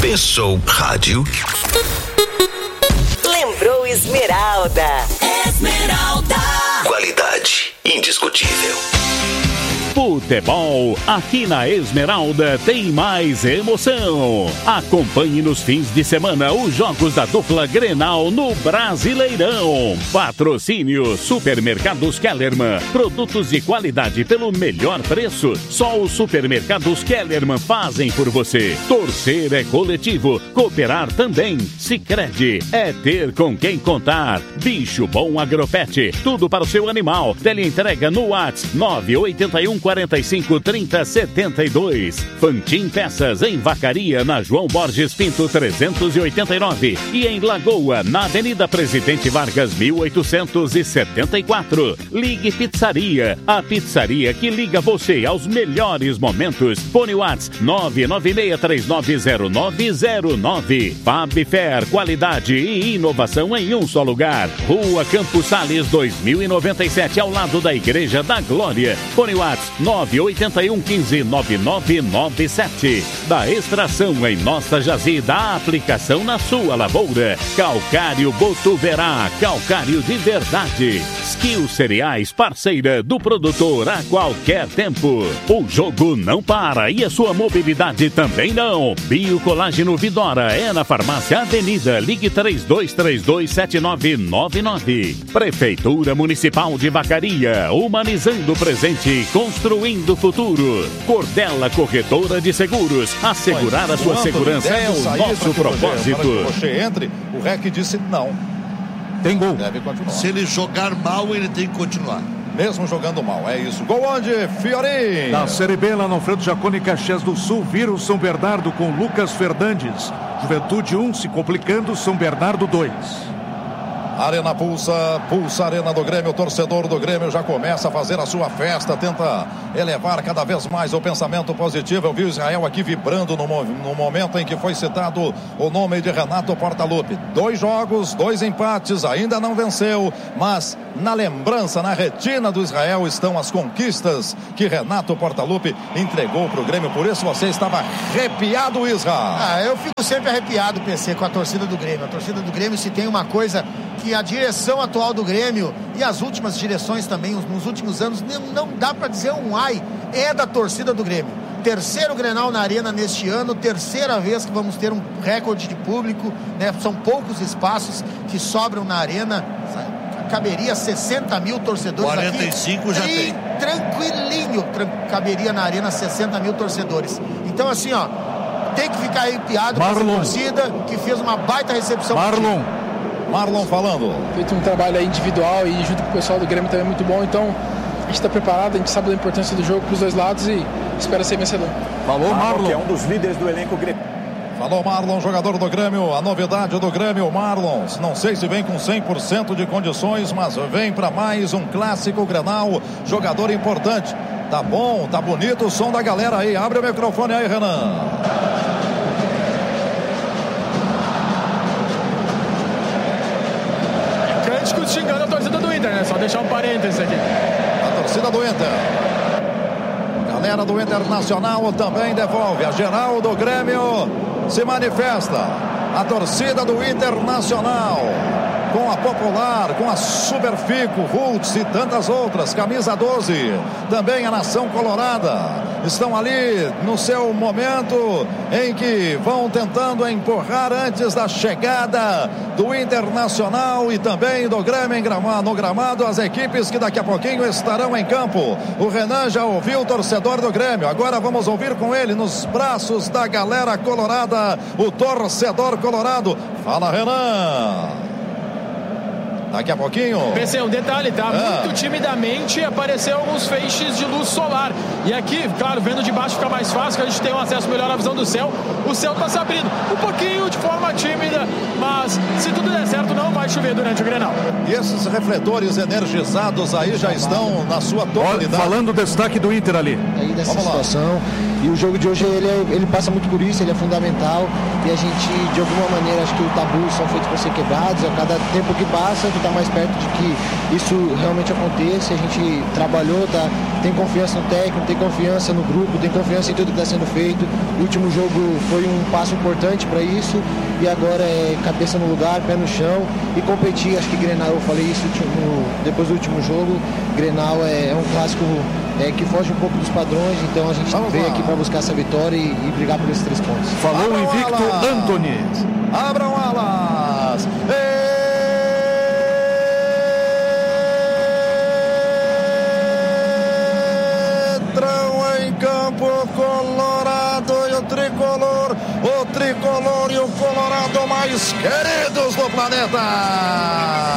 Pensou rádio? Lembrou Esmeralda. Esmeralda. Qualidade indiscutível. Futebol, aqui na Esmeralda tem mais emoção. Acompanhe nos fins de semana os jogos da dupla Grenal no Brasileirão. Patrocínio Supermercados Kellerman. Produtos de qualidade pelo melhor preço. Só os Supermercados Kellerman fazem por você. Torcer é coletivo, cooperar também. Sicredi é ter com quem contar. Bicho Bom Agropet, tudo para o seu animal. Teleentrega no WhatsApp 981 45 30 72. Fantim Peças em Vacaria, na João Borges Pinto 389 e em Lagoa, na Avenida Presidente Vargas 1874. Ligue Pizzaria, a pizzaria que liga você aos melhores momentos. Fone WhatsApp 996390909. Fabfer, qualidade e inovação em um só lugar. Rua Campos Sales 2097, ao lado da Igreja da Glória. Fone WhatsApp 981 15 9997. Da extração em nossa jazida, a aplicação na sua lavoura. Calcário Botuverá, calcário de verdade. Skill Cereais, parceira do produtor a qualquer tempo. O jogo não para e a sua mobilidade também não. Biocolágeno Vidora é na Farmácia Avenida. Ligue 32327999. Prefeitura Municipal de Vacaria, humanizando o presente, construindo o futuro. Cordela Corretora de Seguros, assegurar a sua segurança é o nosso propósito. Você entre, o REC disse não. Tem gol. Deve continuar. Se ele jogar mal, ele tem que continuar. Mesmo jogando mal, é isso. Gol onde? Fiorim. Na Série B, lá no Alfredo Jaconi, Caxias do Sul, vira o São Bernardo com Lucas Fernandes. Juventude 1 se complicando, São Bernardo 2. Arena pulsa a Arena do Grêmio, o torcedor do Grêmio já começa a fazer a sua festa, tenta elevar cada vez mais o pensamento positivo. Eu vi o Israel aqui vibrando no momento em que foi citado o nome de Renato Portaluppi. 2 jogos, 2 empates, ainda não venceu, mas na lembrança, na retina do Israel estão as conquistas que Renato Portaluppi entregou para o Grêmio. Por isso você estava arrepiado, Israel. Eu fico sempre arrepiado, PC, com a torcida do Grêmio. A torcida do Grêmio, se tem uma coisa que a direção atual do Grêmio e as últimas direções também, nos últimos anos, não dá para dizer um ai, é da torcida do Grêmio. Terceiro Grenal na Arena neste ano, terceira vez que vamos ter um recorde de público, né? São poucos espaços que sobram na Arena, caberia 60 mil torcedores 45 aqui. já tem. Tranquilinho, caberia na Arena 60 mil torcedores. Então assim, ó, tem que ficar arrepiado com essa torcida que fez uma baita recepção. Marlon falando. Feito um trabalho aí individual e junto com o pessoal do Grêmio também muito bom, então a gente está preparado, a gente sabe da importância do jogo para os dois lados e espera ser vencedor. Falou Marlon, que é um dos líderes do elenco Grêmio. Falou Marlon, jogador do Grêmio, a novidade do Grêmio, Marlon. Não sei se vem com 100% de condições, mas vem para mais um clássico Grenal, jogador importante. Tá bom, tá bonito o som da galera aí. Abre o microfone aí, Renan. Xingando a torcida do Inter, né? Só deixar um parênteses aqui. A torcida do Inter. Galera do Internacional também devolve. A geral do Grêmio se manifesta. A torcida do Internacional, com a Popular, com a Superfico, Roots e tantas outras, camisa 12, também a Nação Colorada, estão ali no seu momento em que vão tentando empurrar antes da chegada do Internacional e também do Grêmio no gramado, as equipes que daqui a pouquinho estarão em campo. O Renan já ouviu o torcedor do Grêmio, agora vamos ouvir com ele nos braços da galera colorada, o torcedor colorado. Fala, Renan. Daqui a pouquinho. PC, um detalhe, tá? Muito timidamente apareceu alguns feixes de luz solar. E aqui, claro, vendo de baixo fica mais fácil, que a gente tem um acesso melhor à visão do céu. O céu tá se abrindo um pouquinho de forma tímida, mas se tudo der certo, não vai chover durante o Grenal. E esses refletores energizados aí já estão na sua totalidade. Falando do destaque do Inter ali. Aí dessa situação. E o jogo de hoje, ele passa muito por isso, ele é fundamental. E a gente, de alguma maneira, acho que os tabus são feitos para ser quebrados. A cada tempo que passa, estar mais perto de que isso realmente aconteça. A gente trabalhou, tem confiança no técnico, tem confiança no grupo, tem confiança em tudo que está sendo feito. O último jogo foi um passo importante para isso e agora é cabeça no lugar, pé no chão e competir. Acho que Grenal, eu falei isso depois do último jogo, Grenal é um clássico que foge um pouco dos padrões, então a gente veio aqui para buscar essa vitória e brigar por esses 3 pontos. Falou o invicto Antony. Abram alas. Entram em campo Colorado e o tricolor e o Colorado mais queridos do planeta.